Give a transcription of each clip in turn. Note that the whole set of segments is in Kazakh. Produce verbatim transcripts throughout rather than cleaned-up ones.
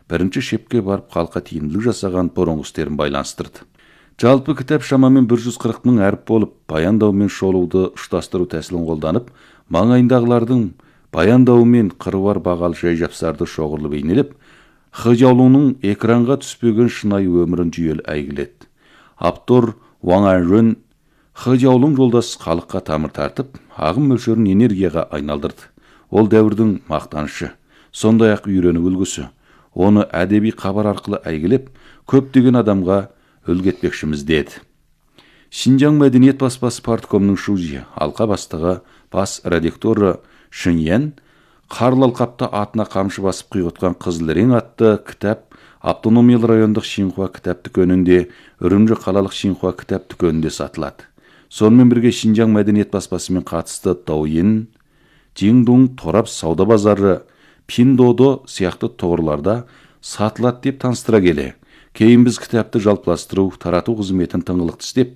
бірінші шепке барып халыққа тиімділік жасаған бұрынғы істерін байланыстырды. Жалпы кітап шамамен бір жүз қырық мың әріп болып, баяндау мен шолуды ұштастыру тәсілін қолданып, маңайындағылардың баяндауы мен қыруар бағалы жай-жапсарды шоғырлы бейнелеп, Хыжаулыңның экранға түспеген шынайы өмірін жүйелі әйгіледі. Автор Ваң Анжун Хыжаулың жолдас халыққа тамыр тартып, ағым мөлшерін энергияға айналдырды. Ол дәуірдің мақтанышы, сондай-ақ үйреніп үлгісі. Оны әдеби хабар арқылы әйгілеп, көптеген адамға үлгі етпекшіміз деді. Шинжаң мәдениет баспасы парткомның шужи, алқа бастығы, бас редакторы Шыньян Қарлы алқапта атына қамшы басып құйғытқан қызыл рең атты кітап автономиялы райондық Шинхуа кітап дүкенінде, Үрімжі қалалық Шинхуа кітап дүкенінде сатылады. Сонымен бірге Шинжаң мәдениет баспасымен қатысты Дауин, Жиңдун торап сауда базары, Пиндодо сияқты тоғырларда сатылады деп таныстыра келе. Кейін біз кітапты жалпыластыру, тарату қызметін тыңғылықты істеп,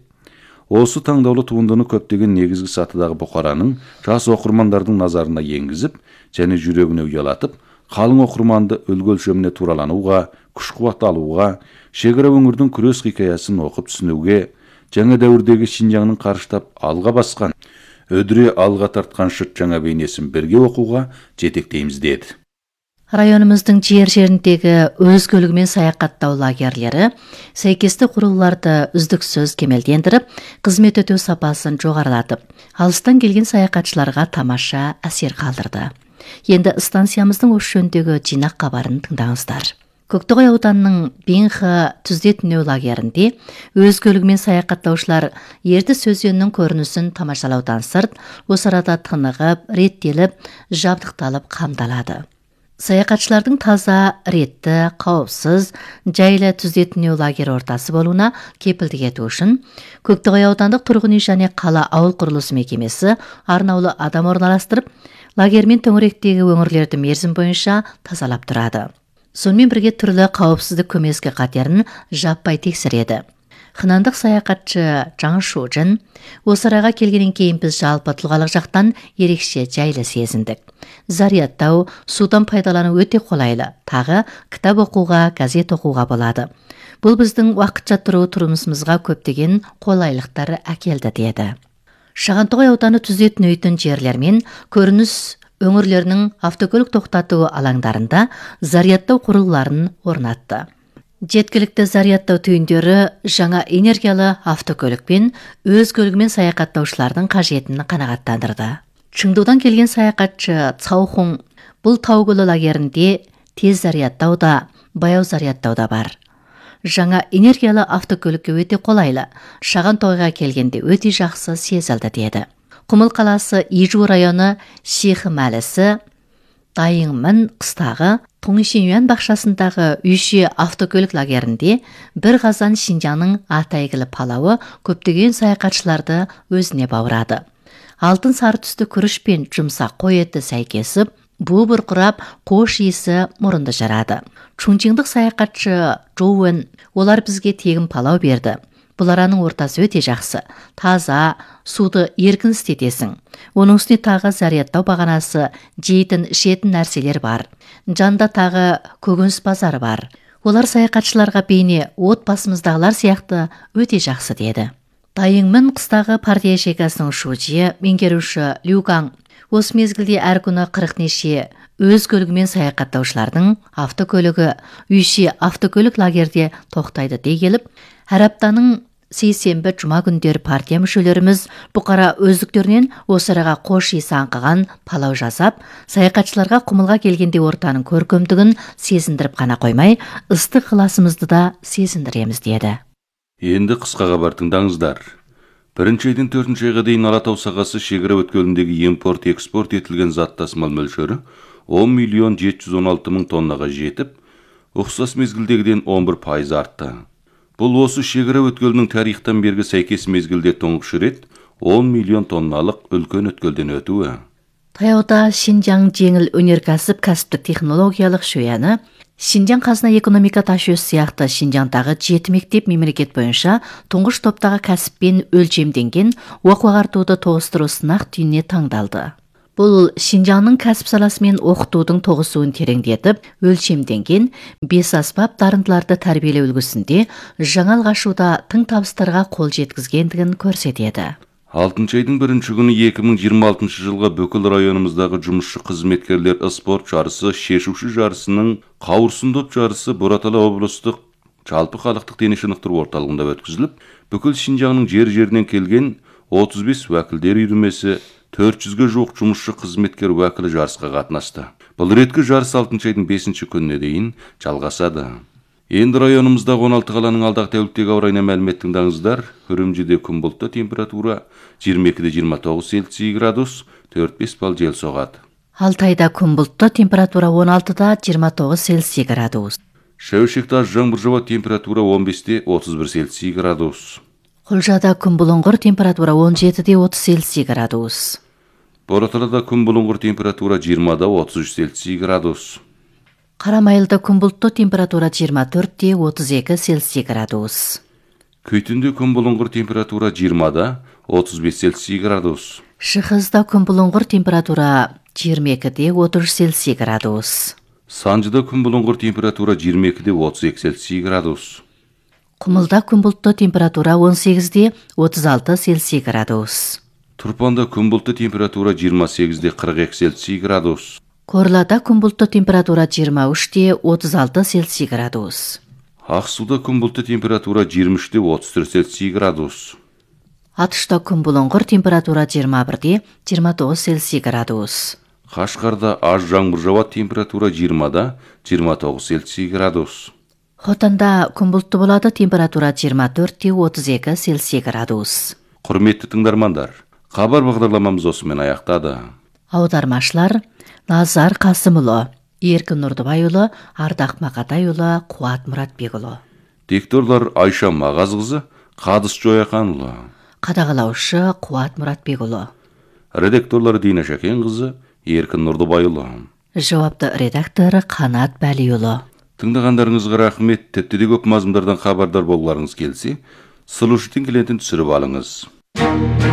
осы таңдаулы туындыны көптеген негізгі сатыдағы бұқараның жас оқырмандардың назарына енгізіп, және жүрегіне ұялатып, қалың оқырманды үлгі өлшеміне туралануға, күш-қуат алуға, шекара өңірдің күрес хикаясын оқып түсінуге, жаңа дәуірдегі Шинжаңның қарыштап алға басқан, өдіре алға тартқан шыт жаңа бейнесін бірге оқуға жетектейміз деді. Районымыздың жер-жеріндегі өзгөлігімен саяхаттау лагерлері сәйкесті құрылуларды үздіксіз кемелдендіріп, қызмет өтеу сапасын жоғарылатып, алыстан келген саяхатшыларға тамаша әсер қалдырды. Енді станциямыздың осы жөніндегі жинақ хабарын тыңдаңыздар. Көктоғай ауданының Бинхы түзде түнеу лагерінде өзгөлігімен саяхаттаушылар Ертіс өзенінің көрінісін тамашалаудан сырт, осы арада тынығып, реттеліп, жабдықталып қамдалады. Саяхатшылардың таза, ретті, қауіпсіз, жайлы түзде түнеу лагері ортасы болуына кепілдік ету үшін Көктоғай аудандық тұрғын үй және қала ауыл құрылысы мекемесі арнаулы адам орналастырып, лагер мен төңіректегі өңірлерді мерзім бойынша тазалап тұрады. Сонымен бірге түрлі қауіпсіздік көмескі қатерін жаппай тексереді. Хынандық саяхатшы Жаң Шужин, осы араға келгеннен кейін біз жалпы тұлғалық жақтан ерекше жайлы сезіндік. Зарядтау, судан пайдалану өте қолайлы. Тағы кітап оқуға, газет оқуға болады. Бұл біздің уақытша тұру тұрмысымызға көптеген қолайлықтар әкелді деді. Шағантоғай ауданы түзетін өйтін жерлермен көрініс өңірлерінің автокөлік тоқтатуы алаңдарында зарядтау құрылғыларын орнатты. Жеткілікті зарядтау түйіндері жаңа энергиялы автокөлікпен өз көлігімен саяхаттаушылардың қажетін қанағаттандырды. Чыңдудан келген саяхатшы Цаухун бұл Таугүлі лагерінде тез зарядтау да, баяу зарядтау да бар. Жаңа энергиялы автокөлікке өте қолайлы, Шағантойға келгенде өте жақсы сезілді деді. Құмыл қаласы Ижу районы Шихы мәлісі Дайыңмын қыстағы Тоңшинюан бақшасындағы үйші автокөлік лагерінде бір қазан Шинжаңның атайгілі палауы көптеген саяхатшыларды өзіне баурады. Алтын сары түсті күріш пен жұмсақ қой еті сәйкесіп, бу бұрқырап, қош иісі мұрынды жарады. Чунчиңдық саяхатшы Жоуэн, олар бізге тегін палау берді. Бұл араның ортасы өте жақсы, таза, суды еркін істетесің. Оның үстіне тағы зарядтау бағанасы, жейтін, ішетін нәрселер бар. Жанда тағы көкөніс базары бар. Олар саяхатшыларға бейне отбасымыздағылар сияқты өте жақсы деді. Дайыңмын қыстағы партия шекасының шужи, меңгеруші Люгаң, осы мезгілде әр күні қырық неше өз көлігімен саяхаттаушылардың автокөлігі, үйші автокөлік лагерде тоқтайды дей келіп, әр аптаның сейсенбі жұма күндері партия мүшелеріміз бұқара өздіктерінен осы араға қош иісі аңқыған палау жасап, саяхатшыларға құмылға келгенде ортаның көркемдігін сезіндіріп қана қоймай, ыстық ықыласымызды да сезіндіреміз деді. Енді қысқа хабар тыңдаңыздар. Бірінші айдан төртінші айға дейін Алатау сағасы шекара өткеліндегі импорт-экспорт етілген зат тасымал мөлшері он миллион жеті жүз он алты мың тоннаға жетіп, ұқсас мезгілдегіден он бір пайыз артты. Бұл осы шекара өткелінің тарихтан бергі сәйкес мезгілде тұңғыш рет он миллион тонналық үлкен өткелден өтуі. Таяуда Шинжаң жеңіл өнеркәсіп кәсіптік технологиялық шөяны, Шинжаң қазына экономика ташуысы сияқты Шинжаңдағы жеті мектеп мемлекет бойынша тұңғыш топтағы кәсіппен өлшемденген оқу ағартуды тоғыстыру сынақ түйініне таңдалды. Бұл Шинжаңның кәсіп саласы мен оқытудың тоғысуын тереңдетіп, өлшемденген бес аспап дарындыларды тәрбиелеу үлгісінде жаңа алғашуда тың табыстарға қол жеткізгендігін көрсетеді. алтыншы айдың бірінші күні екі мың жиырма алтыншы жылға бүкіл районымыздағы жұмысшы қызметкерлер спорт жарысы, шешуші жарысының қауырсын доп жарысы Бұратала облыстық жалпы халықтық дене шынықтыру орталығында өткізіліп, бүкіл Шинжаңның жер-жерінен келген отыз бес уәкілдер үйірмесі төрт жүзге жуық жұмысшы қызметкер уәкілі жарысқа қатынасты. Бұл реткі жарыс алтыншы айдың бесінші күніне дейін жалғасады. Енді районымыздағы он алты қаланың алдағы тәуліктегі ауа райына мәлімет тыңдаңыздар. Үрімжіде күн бұлтты, температура жиырма екіде жиырма тоғыз Цельсий градус, төрт бес балл жел соғады. Алтайда күн бұлтты, температура он алтыда жиырма тоғыз Цельсий градус. Шәуешекте жаңбыр жауады, температура он бесте отыз бір Цельсий градус. Құлжада күн бұлыңғыр, температура он жетіде отыз Цельсий градус. Бораталада күн бұлыңғыр, температура жиырмада отыз үш Цельсий градус. Қарамайылда күн бұлтты, температура жиырма төртте отыз екі Цельсий градус. Күйтінде күн бұлыңғыр, температура жиырмада отыз бес Цельсий градус. Шығызда күн бұлыңғыр, температура жиырма екіде отыз үш Цельсий градус. Санжыда күн бұлыңғыр, температура жиырма екіде отыз екі Цельсий градус. Құмылда күн бұлтты, температура он сегізде отыз алты Цельсий градус. Тұрпанда күн бұлтты, температура жиырма сегізде қырық екі Цельсий градус. Корлада күн бұлтты, температура жиырма үште отыз алты Цельсий градус. Ақсуда күн бұлтты, температура жиырма үште отыз төрт Цельсий градус. Атышта күн бұлыңғыр, температура жиырма бірде жиырма тоғыз Цельсий градус. Қашқарда аз жаңбыр жауады, температура жиырмада жиырма тоғыз Цельсий градус. Хотанда күн бұлтты болады, температура жиырма төртте отыз екі Цельсий градус. Құрметті тыңдармандар, хабар бағдарламамыз осымен аяқтады. Аудармашылар Назар Қасымұлы, Еркін Нұрдыбайұлы, Ардақ Мақатайұлы, Қуат Мұратбекұлы. Дикторлар Айша Мағазқызы, Қадыс Жояқанұлы. Қадағалаушы Қуат Мұратбекұлы. Редакторлар Дина Шәкенқызы, Еркін Нұрдыбайұлы. Жауапты редактор Қанат Бәлиұлы. Тыңдағандарыңызға рахмет. Тіпті де көп мазмұндардан хабардар болуларыңыз келсе, сұлушытың келетін түсіріп алыңыз.